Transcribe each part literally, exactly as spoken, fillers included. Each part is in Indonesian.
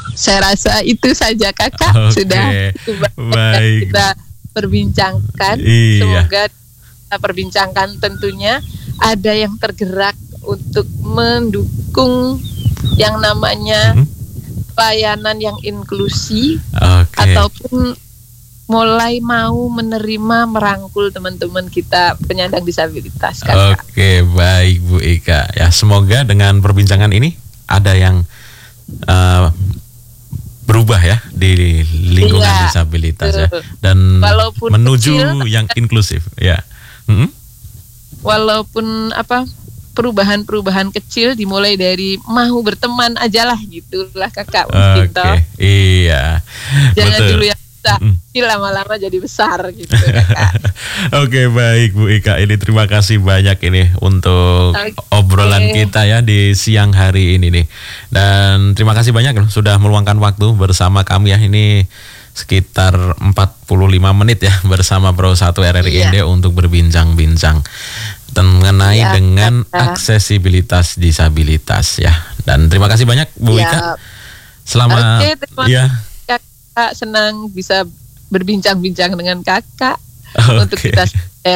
saya rasa itu saja kakak. Oke. Sudah cukup Baik. kita perbincangkan. Iya. Semoga kita perbincangkan tentunya ada yang tergerak untuk mendukung yang namanya Mhm. pelayanan yang inklusi, Oke. ataupun mulai mau menerima merangkul teman-teman kita penyandang disabilitas kakak. Oke, baik Bu Ika. Ya, semoga dengan perbincangan ini ada yang uh, berubah ya di lingkungan Iya, disabilitas ya, betul. dan Walaupun menuju kecil, yang inklusif ya. Mm-mm. Walaupun apa perubahan-perubahan kecil dimulai dari mau berteman aja lah gitulah kakak mungkin Oke, toh. iya. Jangan Betul. dulu yang besar, Mm-mm. ini lama-lama jadi besar gitu kakak. Oke, baik Bu Ika, ini terima kasih banyak ini untuk Oke. obrolan kita ya di siang hari ini nih. Dan terima kasih banyak loh sudah meluangkan waktu bersama kami ya, ini sekitar empat puluh lima menit ya bersama Pro satu R R I N D Iya. untuk berbincang-bincang mengenai Iya, dengan Kakak. aksesibilitas disabilitas ya. Dan terima kasih banyak Bu Ya. Ika. Selamat Oke, terima ya. Kakak senang bisa berbincang-bincang dengan kakak Oke. untuk kita share.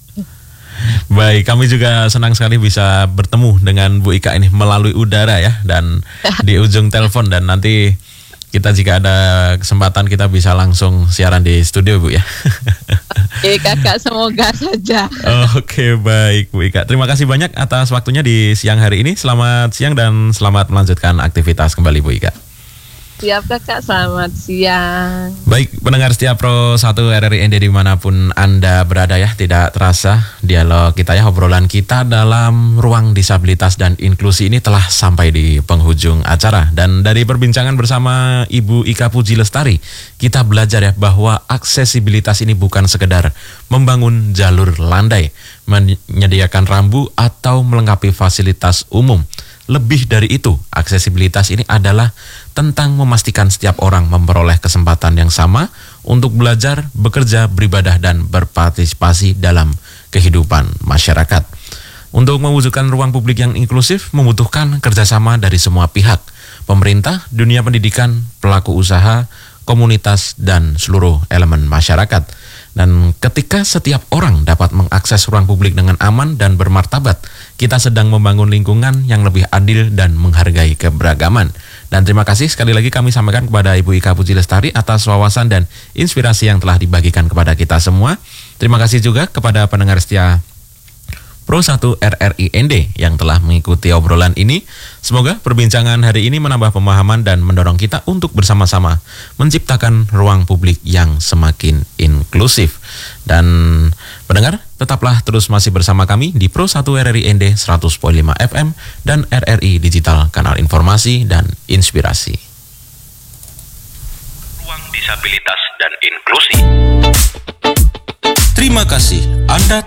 Baik, kami juga senang sekali bisa bertemu dengan Bu Ika ini melalui udara ya, dan di ujung telepon, dan nanti kita jika ada kesempatan kita bisa langsung siaran di studio Bu ya. Oke kakak, semoga saja. Oke, baik Bu Ika. Terima kasih banyak atas waktunya di siang hari ini. Selamat siang dan selamat melanjutkan aktivitas kembali Bu Ika. Siap kakak, selamat siang. Baik, pendengar setia Pro satu R R I N D dimanapun Anda berada ya, tidak terasa dialog kita ya, obrolan kita dalam ruang disabilitas dan inklusi ini telah sampai di penghujung acara. Dan dari perbincangan bersama Ibu Ika Puji Lestari, kita belajar ya bahwa aksesibilitas ini bukan sekedar membangun jalur landai, menyediakan rambu atau melengkapi fasilitas umum. Lebih dari itu, aksesibilitas ini adalah tentang memastikan setiap orang memperoleh kesempatan yang sama untuk belajar, bekerja, beribadah, dan berpartisipasi dalam kehidupan masyarakat. Untuk mewujudkan ruang publik yang inklusif membutuhkan kerjasama dari semua pihak, pemerintah, dunia pendidikan, pelaku usaha, komunitas, dan seluruh elemen masyarakat. Dan ketika setiap orang dapat mengakses ruang publik dengan aman dan bermartabat, kita sedang membangun lingkungan yang lebih adil dan menghargai keberagaman. Dan terima kasih sekali lagi kami sampaikan kepada Ibu Ika Puji Lestari atas wawasan dan inspirasi yang telah dibagikan kepada kita semua. Terima kasih juga kepada pendengar setia Pro satu R R I N D yang telah mengikuti obrolan ini. Semoga perbincangan hari ini menambah pemahaman dan mendorong kita untuk bersama-sama menciptakan ruang publik yang semakin inklusif. Dan pendengar, tetaplah terus masih bersama kami di Pro satu R R I N D seratus koma lima F M dan R R I Digital, kanal informasi dan inspirasi. Ruang disabilitas dan inklusi. Terima kasih Anda